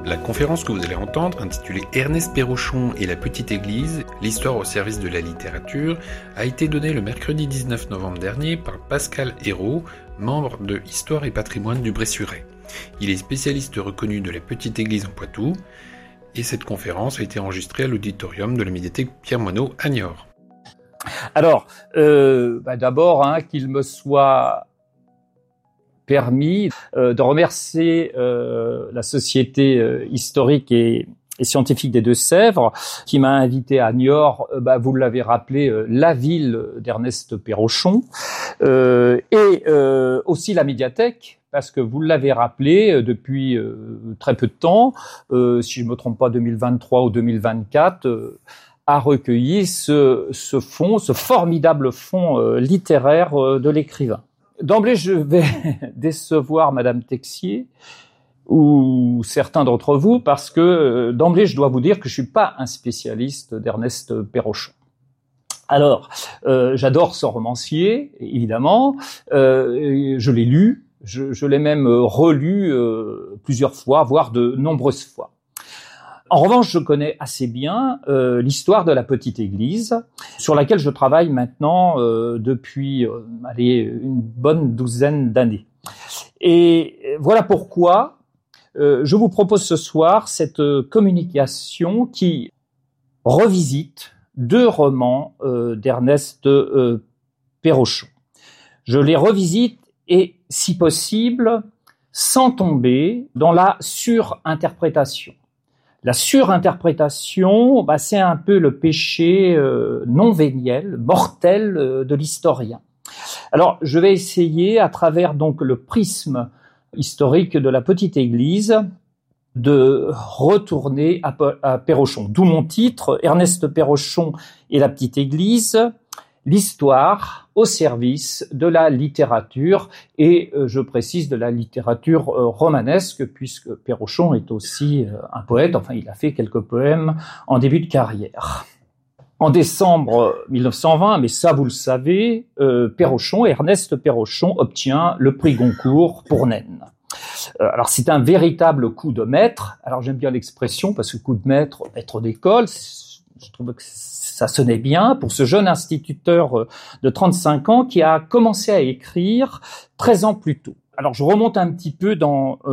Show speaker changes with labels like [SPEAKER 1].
[SPEAKER 1] La conférence que vous allez entendre, intitulée Ernest Perrochon et la petite église, l'histoire au service de la littérature, a été donnée le mercredi 19 novembre dernier par Pascal Hérault, membre de Histoire et Patrimoine du Bressuret. Il est spécialiste reconnu de la petite église en Poitou, et cette conférence a été enregistrée à l'auditorium de la médiathèque Pierre Moineau à Niort.
[SPEAKER 2] Alors, d'abord, qu'il me soit permis de remercier la Société historique et scientifique des Deux-Sèvres qui m'a invité à Niort, vous l'avez rappelé, la ville d'Ernest Perrochon, et aussi la médiathèque, parce que vous l'avez rappelé, depuis très peu de temps, si je ne me trompe pas 2023 ou 2024, a recueilli ce formidable fonds littéraire de l'écrivain. D'emblée, je vais décevoir Madame Texier ou certains d'entre vous parce que d'emblée, je dois vous dire que je suis pas un spécialiste d'Ernest Perrochon. Alors, j'adore ce romancier, évidemment. Je l'ai lu, je l'ai même relu plusieurs fois, voire de nombreuses fois. En revanche, je connais assez bien l'histoire de la petite église, sur laquelle je travaille maintenant depuis une bonne douzaine d'années. Et voilà pourquoi je vous propose ce soir cette communication qui revisite deux romans d'Ernest Perrochon. Je les revisite et, si possible, sans tomber dans la surinterprétation. La surinterprétation, c'est un peu le péché non véniel, mortel de l'historien. Alors, je vais essayer, à travers donc le prisme historique de la petite église, de retourner à Perrochon. D'où mon titre, Ernest Perrochon et la petite église, l'histoire au service de la littérature, et je précise de la littérature romanesque, puisque Perrochon est aussi un poète, enfin il a fait quelques poèmes en début de carrière. En décembre 1920, mais ça vous le savez, Ernest Perrochon obtient le prix Goncourt pour Naine. Alors c'est un véritable coup de maître, alors j'aime bien l'expression parce que coup de maître, maître d'école, je trouve que ça sonnait bien pour ce jeune instituteur de 35 ans qui a commencé à écrire 13 ans plus tôt. Alors je remonte un petit peu dans